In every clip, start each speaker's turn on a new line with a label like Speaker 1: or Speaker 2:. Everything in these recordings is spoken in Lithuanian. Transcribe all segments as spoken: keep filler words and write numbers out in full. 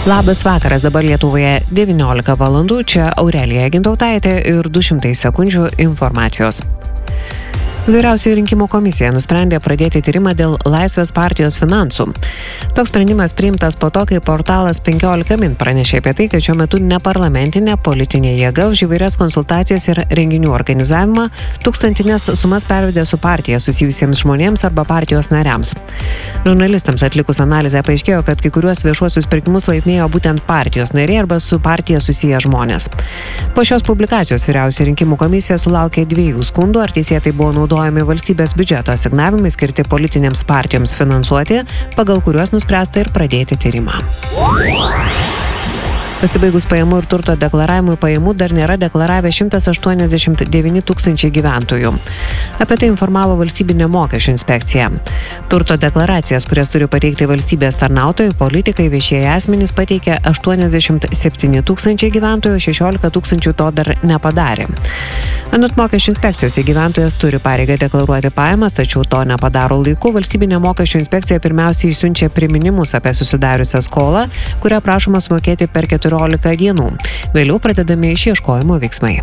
Speaker 1: Labas vakaras, dabar Lietuvoje devyniolika valandų, čia Aurelija Gintautaitė ir du šimtai sekundžių informacijos. Vyriausioji rinkimų komisija nusprendė pradėti tyrimą dėl Laisvės partijos finansų. Toks sprendimas priimtas po to, kai portalas penkiolika min pranešė apie tai, kad šiuo metu neparlamentinė politinė jėga už įvairias konsultacijas ir renginių organizavimą tūkstantinės sumas pervedė su partija susijusiems žmonėms arba partijos nariams. Žurnalistams atlikus analizę paaiškėjo, kad kai kuriuos viešuosius pirkimus laimėjo būtent partijos nariai arba su partija susiję žmonės. Po šios publikacijos Vyriausioji rinkimų komisija sulaukė dviejų skundų, ar teisėtai buvo naudojami valstybės biudžeto asignavimai skirti politinėms partijoms finansuoti, pagal kuriuos nuspręsta ir pradėti tyrimą. Pasibaigus pajamų ir turto deklaravimui pajamų dar nėra deklaravę šimtas aštuoniasdešimt devyni tūkstančiai gyventojų. Apie tai informavo Valstybinė mokesčių inspekcija. Turto deklaracijas, kurias turi pateikti valstybės tarnautojai, politikai, viešieji asmenys pateikė aštuoniasdešimt septyni tūkstančiai gyventojų, šešiolika tūkstančių to dar nepadarė. Anot mokesčių inspekcijos, gyventojas turi pareigą deklaruoti pajamas, tačiau to nepadaro laiku. Valstybinė mokesčių inspekcija pirmiausiai išsiunčia priminimus apie susidariusią skolą, kurią prašoma sumokėti per keturiolika dienų. Vėliau pradedami išieškojimo veiksmai.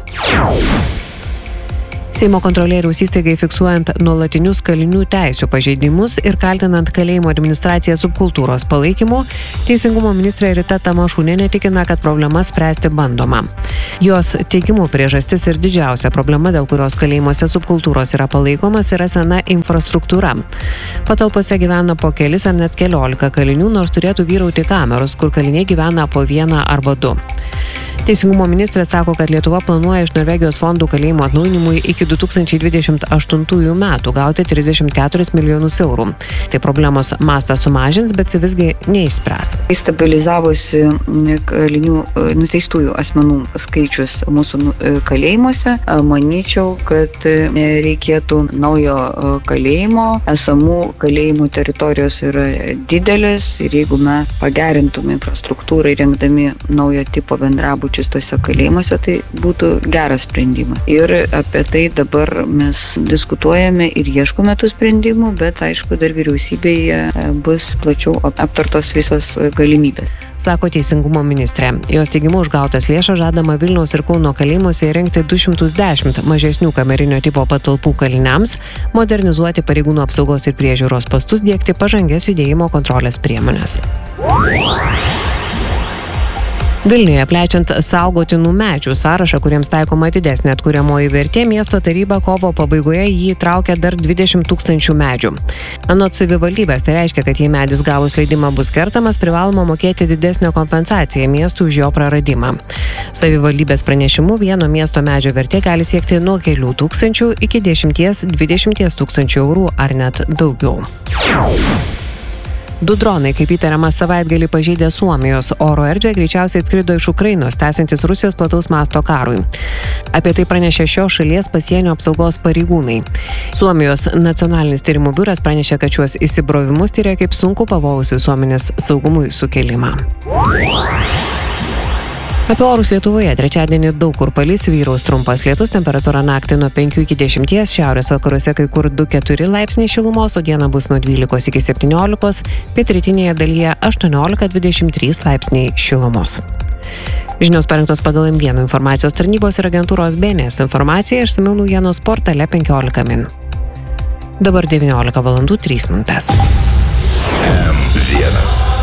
Speaker 1: Seimo kontrolieriaus įstaigai fiksuojant nuolatinius kalinių teisių pažeidimus ir kaltinant kalėjimo administraciją subkultūros palaikymu, Teisingumo ministrė Rita Tamašunienė tikina, kad problemas spręsti bandoma. Jos teigimu priežastis ir didžiausia problema, dėl kurios kalėjimuose subkultūros yra palaikomas, yra sena infrastruktūra. Patalpose gyvena po kelis ar net keliolika kalinių, nors turėtų vyrauti kameros, kur kaliniai gyvena po vieną arba du. Teisingumo ministrė sako, kad Lietuva planuoja iš Norvegijos fondų kalėjimo atnaujinimui iki du tūkstančiai dvidešimt aštuntųjų metų gauti trisdešimt keturis milijonus eurų. Tai problemos mastas sumažins, bet visgi neišspręs.
Speaker 2: Stabilizavosi kalinių nuteistųjų asmenų skaičius mūsų kalėjimuose. Manyčiau, kad reikėtų naujo kalėjimo. Esamų kalėjimų teritorijos yra didelės ir jeigu mes pagerintume infrastruktūrą įrengdami naujo tipo bendrabučius tose kalėjimuose, tai būtų geras sprendimas. Ir apie tai dabar mes diskutuojame ir ieškome tų sprendimų, bet aišku, dar vyriausybėje bus plačiau aptartos visos galimybės.
Speaker 1: Sako Teisingumo ministrė. Jos teigimu užgautas lėšas žadama Vilniaus ir Kauno kalėjimuose įrengti du šimtus dešimt mažesnių kamerinio tipo patalpų kaliniams, modernizuoti pareigūnų apsaugos ir priežiūros postus, diegti pažangias judėjimo kontrolės priemonės. Vilniuje plečiant saugotinų medžių sąrašą, kuriems taikoma didesnė atkuriamoji vertė, miesto taryba kovo pabaigoje jį įtraukė dar dvidešimt tūkstančių medžių. Anot savivaldybės, tai reiškia, kad jei medis gavus leidimą bus kertamas, privaloma mokėti didesnę kompensaciją miestui už jo praradimą. Savivaldybės pranešimu vieno miesto medžio vertė gali siekti nuo kelių tūkstančių iki dešimties dvidešimt tūkstančių eurų ar net daugiau. Du dronai, kaip įtariama, savaitgalį pažeidė Suomijos oro erdvę, greičiausiai atskrido iš Ukrainos, tęsiantis Rusijos plataus masto karui. Apie tai pranešė šios šalies pasienio apsaugos pareigūnai. Suomijos nacionalinis tyrimų biuras pranešė, kad šiuos įsibrovimus tyria kaip sunku pavojus visuomenės saugumui sukelimą. Apie orus Lietuvoje trečiadienį daug kur palis, vyraus trumpas lietus, temperatūra naktį nuo penkių iki dešimties, šiaurės vakaruose kai kur du keturi laipsniai šilumos, o dieną bus nuo dvylikos iki septyniolikos, pietrytinėje dalyje aštuoniolika dvidešimt trys laipsniai šilumos. Žinios parengtos pagal M vienas informacijos tarnybos ir agentūros B N S informaciją, išsamiau naujienos portale penkiolika min. Dabar devyniolika valandų trys minutės.
Speaker 3: M vienas.